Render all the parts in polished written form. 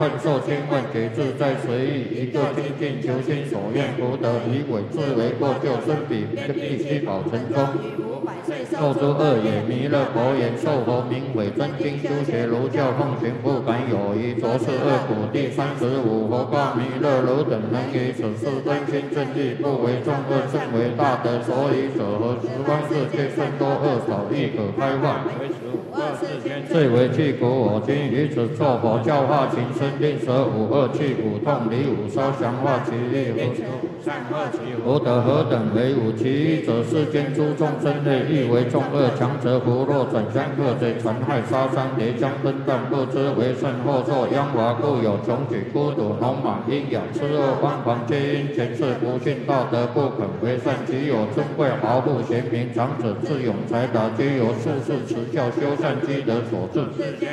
困受亲问解自在随意，一个精进求心所愿，福德以伪自为过救生彼，必须保成中。受诸恶也，弥勒佛言：受佛名伪真经修学儒教奉行不敢有疑，着是恶苦。第35，佛告弥勒：汝等能于此事真心正义，不为众恶，甚为大德。所以者何？十方世界甚多恶少，亦可开化。最为去苦。我今于此作佛教化情深，令舍五恶去苦痛，离五烧降化其意。福德何等为五？其一者，世间诸众生类，亦为众恶，强则福若转相克贼，残害杀伤，叠将分断，不知为甚，后受殃华，故有穷举、孤独、聋盲、阴阳、痴恶、妄狂，皆因前世不信道德，不肯为善。其有尊贵豪富贤明，长者智勇才达，皆由术士持教修善积德所致。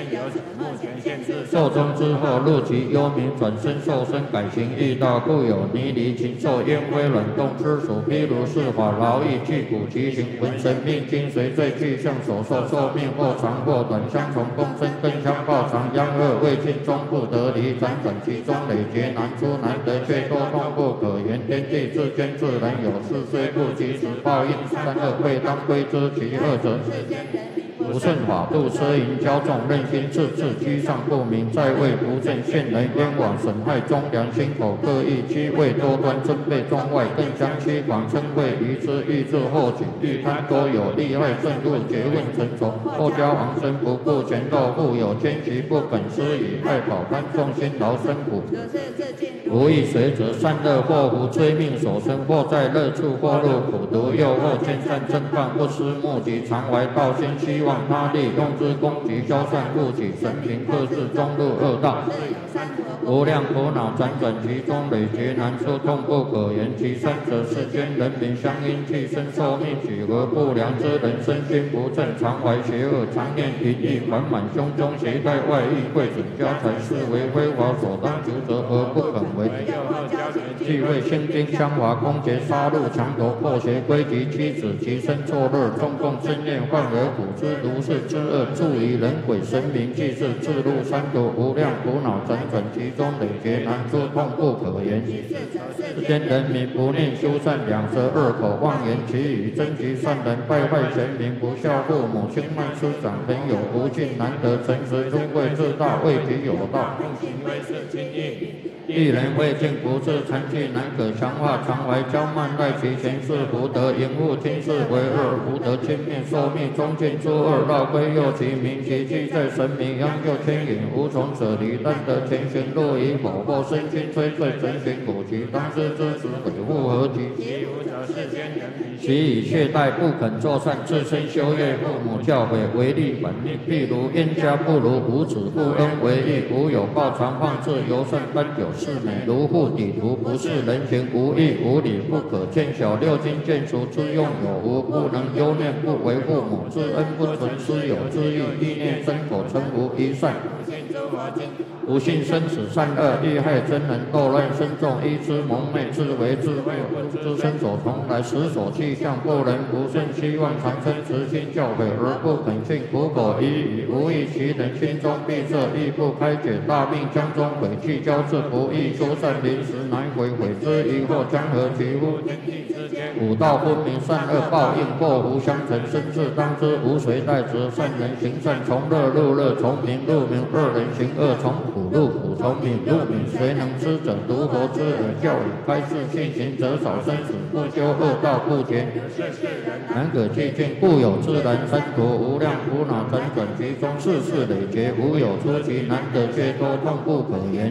寿终之后，入其幽冥，转身受身，改行异道，故有泥离禽兽、烟灰卵动之属。譬如是法劳役去苦其行，闻神命经随罪去向所受，寿命或长或短，相从共生，更相报长。殃恶未尽，终不得离，辗转其中，累劫难出，难得却多痛不可言。天地之间自然有事，虽不及时报应，善恶未当归之。其二者，不顺法度，奢淫骄纵，任心自治，居上不明，在位不正，陷人冤枉，损害忠良，心口各异，欺位多端，尊卑中外，更将欺广称谓愚之，欲治后举，欲贪多有，利害甚入，诘问成仇，后交往生，不顾前斗，富有奸奇，不肯施以爱宝贪众心劳生苦。无益随者，善恶祸福，追命所生，或在乐处，或入苦毒，诱惑见善正犯，不思目及，常怀道心，希望他利，用之攻击，消散护己，神平克制，终入恶道。无量苦恼辗转其中，累劫难出，痛不可言。其三者，世间人民相因替身受命，举合不良之人，身心不正，常怀邪恶，常念淫欲，缓满胸中，携带外衣，贵准家财，是为非法所当求者，而不肯为。既为心经相华，攻讦杀戮，强夺破邪，归及妻子，其身作乐，众共生念，患而苦之，如是之恶，助于人鬼神明，既是自入三毒，无量苦恼辗转其中，累劫难出，痛不可言。世间人民不念修善，两舌恶口，妄言其语，争其善人，败坏贤明，不孝父母，轻慢师长，朋友不敬，难得诚实，尊贵自大，为己有道，一人未尽不治，残气难可强化，常怀骄慢，赖其前世福德，淫恶今世为恶，福德轻灭，寿命终尽诸恶，绕归右其名，其迹在神明，央救牵引，无从舍离，但得前行，若以否或身心摧碎，神行古籍，当知之子鬼复何及？其以懈怠，不肯作善，自身修业，父母教诲，违逆本命。譬如冤家不如无子，不恩为义，无有报常放置，尤甚奔有是美，如护底图，不是人情，无义无理，不可见小六经见熟之用有无，不能忧念，不为父母之恩，不存师友之意，意念真果成无一善。不信生死善恶，欲害真人，斗乱身众，依之蒙昧，自为自灭，之身所从来，实所气象，不能不顺，希望长生慈心教诲，而不肯信，苦口依语，无益其人，心中闭塞，亦不开解，大病将中，悔气交织，不易修善，临时难悔，悔之疑惑，将何其乎？五道分明，善恶报应，祸福相承，生至当知，无谁代责。善人行善，从乐入乐，从明入明；恶人行恶，从苦入苦，从敏入敏。谁能知者？如佛之耳教语，开示信行者少生死，不修恶道，不结难可寂静，故有自然生途，无量苦恼辗转其中，世事累劫，无有出奇，难得却多，痛不可言。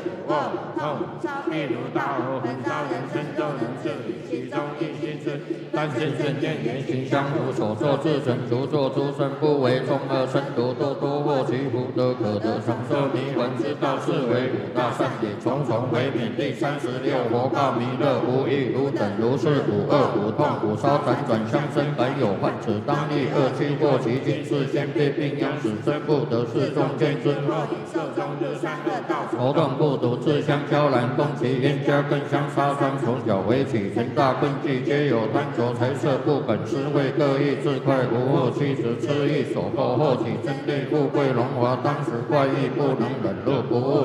譬如大火焚烧人身，就能治理其中一心之，但见正见言行相符，所作自成，独作诸身，不为众恶生毒，多多获其福德，可得长寿迷魂之道，是为五大善也，重重为免。第36，佛告弥勒：无益汝等，如是五恶五痛五烧辗转相生，本有患此，当立恶趣祸其今世间被病殃，使身不得世众见之。头痛不独，自相交然，攻其冤家，更相杀伤，从小为起，成大困境，皆有贪求财色，不肯施惠，各异自快，无恶妻子，痴意所迫，后起争利，富贵荣华，当时怪异，不能忍辱，不